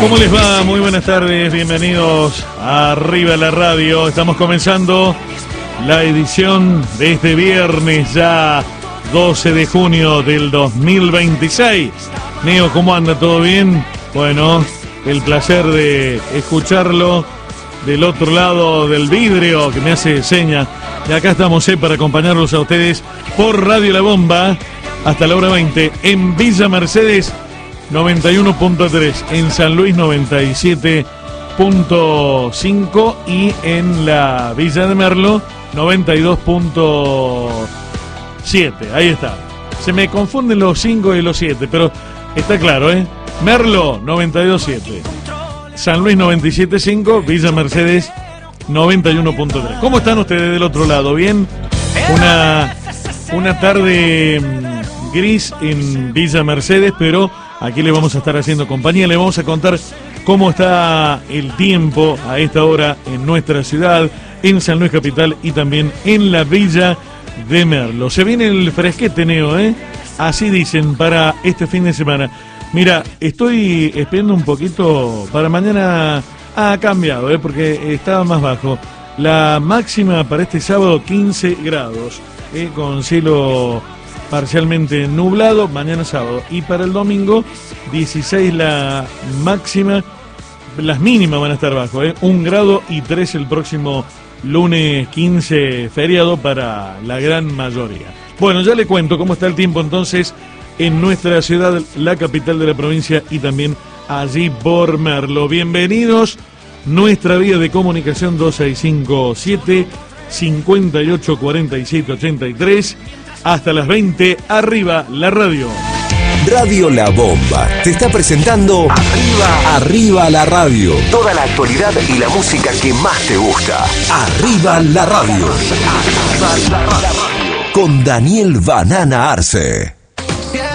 ¿Cómo les va? Muy buenas tardes, bienvenidos a Arriba la Radio. Estamos comenzando la edición de este viernes ya 12 de junio del 2026. Neo, ¿cómo anda? ¿Todo bien? Bueno, el placer de escucharlo del otro lado del vidrio que me hace seña. Y acá estamos para acompañarlos a ustedes por Radio La Bomba hasta la hora 20 en Villa Mercedes 91.3, en San Luis 97.5 y en la Villa de Merlo 92.7. Ahí está. Se me confunden los 5 y los 7, pero está claro, ¿eh? Merlo 92.7, San Luis 97.5, Villa Mercedes 91.3. ¿Cómo están ustedes del otro lado? ¿Bien? Una tarde gris en Villa Mercedes, pero aquí le vamos a estar haciendo compañía, le vamos a contar cómo está el tiempo a esta hora en nuestra ciudad, en San Luis Capital y también en la Villa de Merlo. Se viene el fresquete, Neo, ¿eh? Así dicen para este fin de semana. Mira, estoy esperando un poquito para mañana. Ha cambiado, porque estaba más bajo. La máxima para este sábado 15 grados, con cielo parcialmente nublado, mañana sábado. Y para el domingo 16 la máxima, las mínimas van a estar bajo, 1 grado y 3 el próximo lunes 15, feriado para la gran mayoría. Bueno, ya le cuento cómo está el tiempo entonces en nuestra ciudad, la capital de la provincia y también allí por Merlo. Bienvenidos, nuestra vía de comunicación 2657 584783 hasta las 20, arriba la radio. Radio La Bomba te está presentando Arriba la Radio. Toda la actualidad y la música que más te gusta. Arriba la Radio. Con Daniel Banana Arce.